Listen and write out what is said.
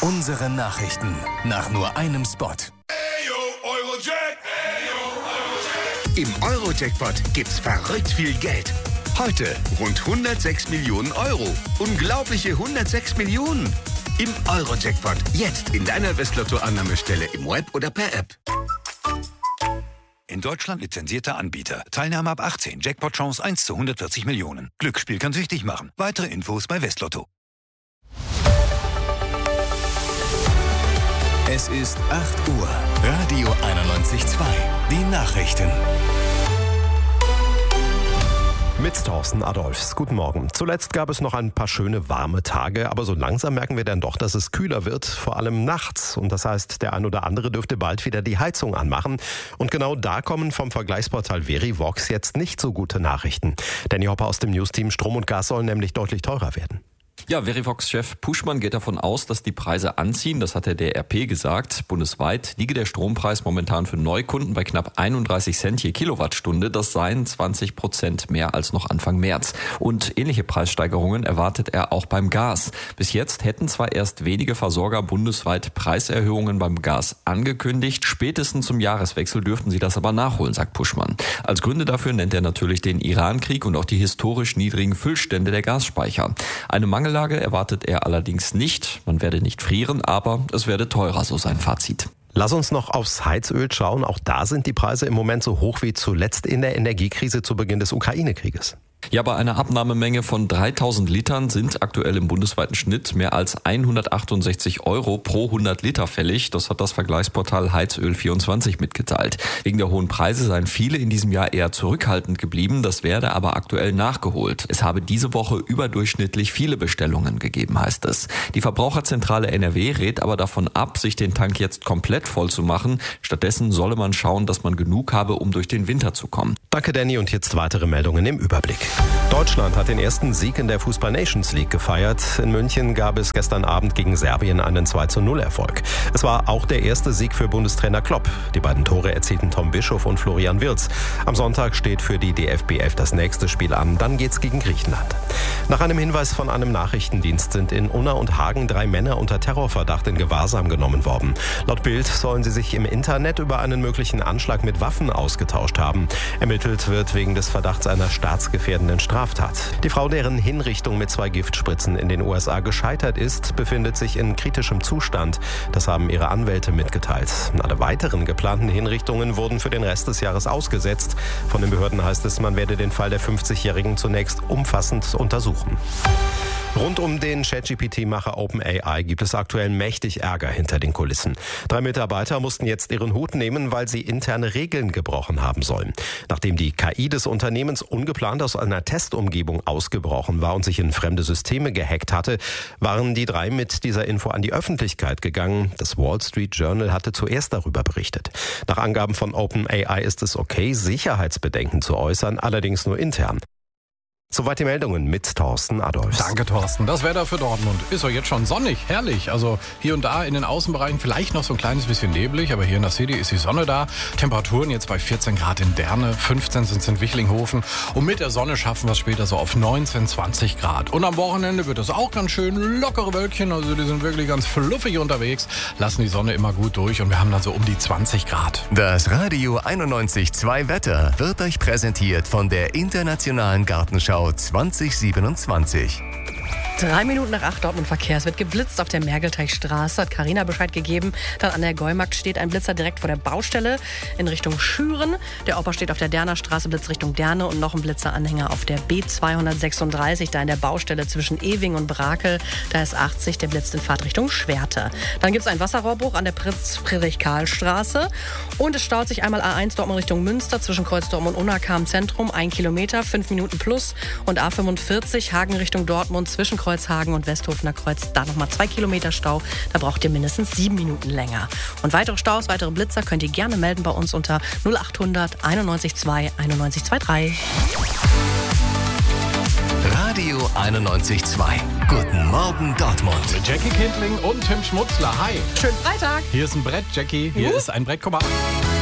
Unsere Nachrichten nach nur einem Spot. Im Euro-Jackpot gibt's verrückt viel Geld. Heute rund 106 Millionen Euro. Unglaubliche 106 Millionen. Im Euro-Jackpot. Jetzt in deiner Westlotto-Annahmestelle im Web oder per App. In Deutschland lizenzierter Anbieter. Teilnahme ab 18. Jackpot-Chance 1 zu 140 Millionen. Glücksspiel kann süchtig machen. Weitere Infos bei Westlotto. Es ist 8 Uhr. Radio 91.2. Die Nachrichten. Mit Thorsten Adolphs. Guten Morgen. Zuletzt gab es noch ein paar schöne warme Tage, aber so langsam merken wir dann doch, dass es kühler wird, vor allem nachts. Und das heißt, der ein oder andere dürfte bald wieder die Heizung anmachen. Und genau da kommen vom Vergleichsportal Verivox jetzt nicht so gute Nachrichten. Danny Hopper aus dem Newsteam: Strom und Gas sollen nämlich deutlich teurer werden. Ja, Verivox-Chef Puschmann geht davon aus, dass die Preise anziehen. Das hat der DRP gesagt. Bundesweit liege der Strompreis momentan für Neukunden bei knapp 31 Cent je Kilowattstunde. Das seien 20% mehr als noch Anfang März. Und ähnliche Preissteigerungen erwartet er auch beim Gas. Bis jetzt hätten zwar erst wenige Versorger bundesweit Preiserhöhungen beim Gas angekündigt. Spätestens zum Jahreswechsel dürften sie das aber nachholen, sagt Puschmann. Als Gründe dafür nennt er natürlich den Iran-Krieg und auch die historisch niedrigen Füllstände der Gasspeicher. Eine Mangellage erwartet er allerdings nicht. Man werde nicht frieren, aber es werde teurer, so sein Fazit. Lass uns noch aufs Heizöl schauen. Auch da sind die Preise im Moment so hoch wie zuletzt in der Energiekrise zu Beginn des Ukraine-Krieges. Ja, bei einer Abnahmemenge von 3000 Litern sind aktuell im bundesweiten Schnitt mehr als 168 € pro 100 Liter fällig. Das hat das Vergleichsportal Heizöl24 mitgeteilt. Wegen der hohen Preise seien viele in diesem Jahr eher zurückhaltend geblieben. Das werde aber aktuell nachgeholt. Es habe diese Woche überdurchschnittlich viele Bestellungen gegeben, heißt es. Die Verbraucherzentrale NRW rät aber davon ab, sich den Tank jetzt komplett voll zu machen. Stattdessen solle man schauen, dass man genug habe, um durch den Winter zu kommen. Danke, Danny. Und jetzt weitere Meldungen im Überblick. Deutschland hat den ersten Sieg in der Fußball-Nations League gefeiert. In München gab es gestern Abend gegen Serbien einen 2:0-Erfolg. Es war auch der erste Sieg für Bundestrainer Klopp. Die beiden Tore erzielten Tom Bischof und Florian Wirtz. Am Sonntag steht für die DFB 11 das nächste Spiel an. Dann geht's gegen Griechenland. Nach einem Hinweis von einem Nachrichtendienst sind in Unna und Hagen 3 Männer unter Terrorverdacht in Gewahrsam genommen worden. Laut Bild sollen sie sich im Internet über einen möglichen Anschlag mit Waffen ausgetauscht haben. Ermittelt wird wegen des Verdachts einer staatsgefährdenden Straftat. Die Frau, deren Hinrichtung mit 2 Giftspritzen in den USA gescheitert ist, befindet sich in kritischem Zustand. Das haben ihre Anwälte mitgeteilt. Alle weiteren geplanten Hinrichtungen wurden für den Rest des Jahres ausgesetzt. Von den Behörden heißt es, man werde den Fall der 50-Jährigen zunächst umfassend untersuchen. Rund um den ChatGPT-Macher OpenAI gibt es aktuell mächtig Ärger hinter den Kulissen. 3 Mitarbeiter mussten jetzt ihren Hut nehmen, weil sie interne Regeln gebrochen haben sollen. Nachdem die KI des Unternehmens ungeplant aus einer Testumgebung ausgebrochen war und sich in fremde Systeme gehackt hatte, waren die 3 mit dieser Info an die Öffentlichkeit gegangen. Das Wall Street Journal hatte zuerst darüber berichtet. Nach Angaben von OpenAI ist es okay, Sicherheitsbedenken zu äußern, allerdings nur intern. Soweit die Meldungen mit Thorsten Adolphs. Danke, Thorsten. Das Wetter für Dortmund ist doch jetzt schon sonnig, herrlich. Also hier und da in den Außenbereichen vielleicht noch so ein kleines bisschen neblig, aber hier in der City ist die Sonne da. Temperaturen jetzt bei 14 Grad in Derne, 15 sind es in Wichlinghofen. Und mit der Sonne schaffen wir es später so auf 19, 20 Grad. Und am Wochenende wird es auch ganz schön lockere Wölkchen, also die sind wirklich ganz fluffig unterwegs, lassen die Sonne immer gut durch und wir haben dann so um die 20 Grad. Das Radio 91.2 Wetter wird euch präsentiert von der Internationalen Gartenschau 2027. 3 Minuten nach 8 Dortmund Verkehr. Es wird geblitzt auf der Mergelteichstraße, hat Carina Bescheid gegeben. Dann an der Gäumarkt steht ein Blitzer direkt vor der Baustelle in Richtung Schüren. Der Opa steht auf der Derner Straße, Blitz Richtung Derne und noch ein Blitzeranhänger auf der B236, da in der Baustelle zwischen Ewing und Brakel. Da ist 80, der blitzt in Fahrtrichtung Schwerte. Dann gibt es einen Wasserrohrbruch an der Friedrich-Karl-Straße und es staut sich einmal A1 Dortmund Richtung Münster zwischen Kreuzdortmund und Unna im Zentrum, 1 Kilometer, 5 Minuten plus und A45 Hagen Richtung Dortmund zwischen Kreuzhagen und Westhofener Kreuz, da nochmal 2 Kilometer Stau. Da braucht ihr mindestens 7 Minuten länger. Und weitere Staus, weitere Blitzer könnt ihr gerne melden bei uns unter 0800 91 9123. Radio 91.2. Guten Morgen Dortmund. Mit Jackie Kindling und Tim Schmutzler. Hi. Schönen Freitag. Hier ist ein Brett, Jackie. Hier ist ein Brett. Guck mal.